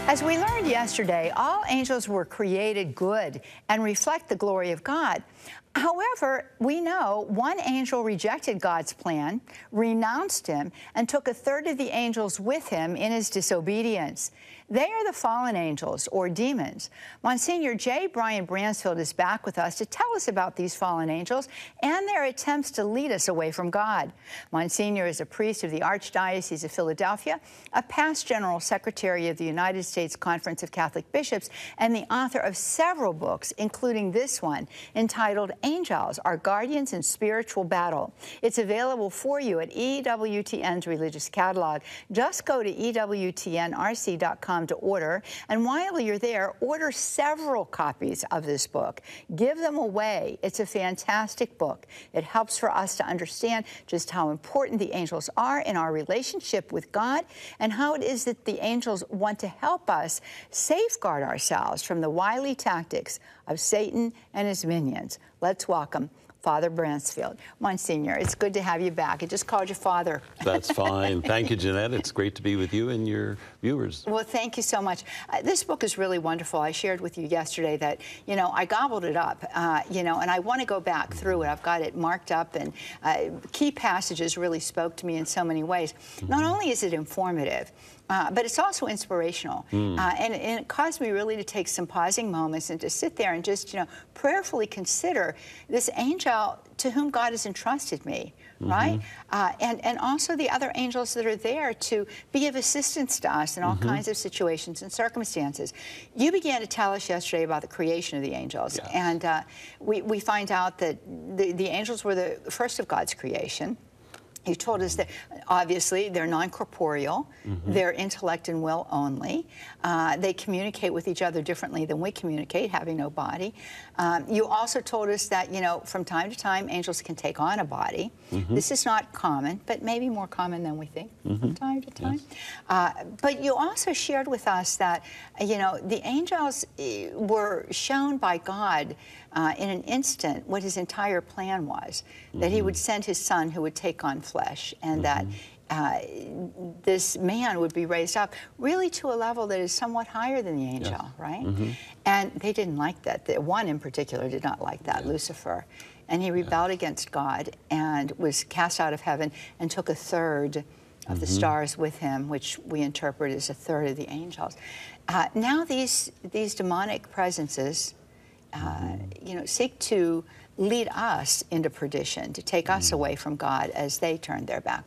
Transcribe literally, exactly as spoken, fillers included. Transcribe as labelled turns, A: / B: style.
A: As we learned yesterday, all angels were created good and reflect the glory of God. However, we know one angel rejected God's plan, renounced him, and took a third of the angels with him in his disobedience. They are the fallen angels, or demons. Monsignor J. Brian Bransfield is back with us to tell us about these fallen angels and their attempts to lead us away from God. Monsignor is a priest of the Archdiocese of Philadelphia, a past General Secretary of the United States Conference of Catholic Bishops, and the author of several books, including this one, entitled Angels, Our Guardians in Spiritual Battle. It's available for you at E W T N's Religious Catalog. Just go to E W T N R C dot com to order, and while you're there, order several copies of this book. Give them away. It's a fantastic book. It helps for us to understand just how important the angels are in our relationship with God and how it is that the angels want to help us safeguard ourselves from the wily tactics of Satan and his minions. Let's welcome Father Bransfield. Monsignor, it's good to have you back. I just called you Father.
B: That's fine. Thank you, Jeanette. It's great to be with you and your viewers.
A: Well, thank you so much. Uh, this book is really wonderful. I shared with you yesterday that, you know, I gobbled it up, uh, you know, and I want to go back through it. I've got it marked up, and uh, key passages really spoke to me in so many ways. Mm-hmm. Not only is it informative, Uh, but it's also inspirational. Mm. Uh, and, and it caused me really to take some pausing moments and to sit there and just, you know, prayerfully consider this angel to whom God has entrusted me, mm-hmm. right? Uh, and, and also the other angels that are there to be of assistance to us in all mm-hmm. kinds of situations and circumstances. You began to tell us yesterday about the creation of the angels. Yes. And uh, we, we find out that the, the angels were the first of God's creation. You told us that, obviously, they're non-corporeal, mm-hmm. they're intellect and will only. Uh, they communicate with each other differently than we communicate, having no body. Um, you also told us that, you know, from time to time, angels can take on a body. Mm-hmm. This is not common, but maybe more common than we think mm-hmm. from time to time. Yes. Uh, but you also shared with us that, you know, the angels were shown by God uh, in an instant what his entire plan was, mm-hmm. that he would send his son who would take on flesh, and mm-hmm. that uh, this man would be raised up really to a level that is somewhat higher than the angel, yes. right? Mm-hmm. And they didn't like that. The one in particular did not like that, yes. Lucifer. And he rebelled yes. against God and was cast out of heaven and took a third of mm-hmm. the stars with him, which we interpret as a third of the angels. Uh, now these, these demonic presences, uh, mm-hmm. you know, seek to lead us into perdition, to take mm-hmm. us away from God as they turn their back